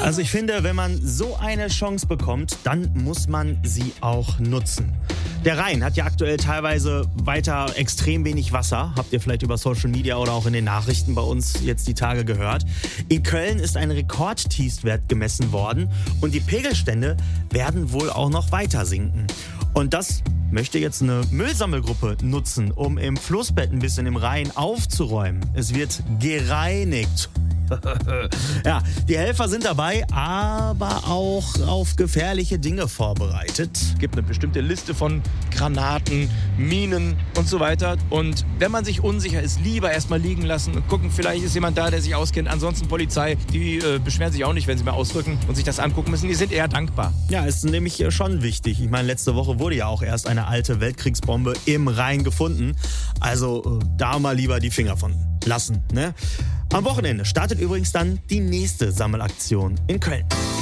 Also ich finde, wenn man so eine Chance bekommt, dann muss man sie auch nutzen. Der Rhein hat ja aktuell teilweise weiter extrem wenig Wasser. Habt ihr vielleicht über Social Media oder auch in den Nachrichten bei uns jetzt die Tage gehört. In Köln ist ein Rekordtiefstwert gemessen worden und die Pegelstände werden wohl auch noch weiter sinken. Und das möchte jetzt eine Müllsammelgruppe nutzen, um im Flussbett ein bisschen im Rhein aufzuräumen. Es wird gereinigt. Ja, die Helfer sind dabei, aber auch auf gefährliche Dinge vorbereitet. Es gibt eine bestimmte Liste von Granaten, Minen und so weiter. Und wenn man sich unsicher ist, lieber erstmal liegen lassen und gucken, vielleicht ist jemand da, der sich auskennt. Ansonsten Polizei, die beschweren sich auch nicht, wenn sie mal ausrücken und sich das angucken müssen. Die sind eher dankbar. Ja, ist nämlich schon wichtig. Ich meine, letzte Woche wurde ja auch erst eine alte Weltkriegsbombe im Rhein gefunden. Also da mal lieber die Finger von lassen, ne? Am Wochenende startet übrigens dann die nächste Sammelaktion in Köln.